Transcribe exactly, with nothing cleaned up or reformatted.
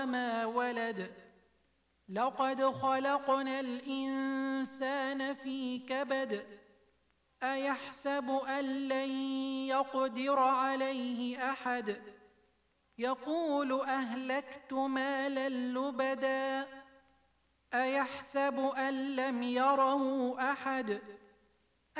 ما ولد لقد خلقنا الإنسان في كبد أيحسب أن لن يقدر عليه أحد يقول أهلكت مالا لبدا أيحسب أن لم يره أحد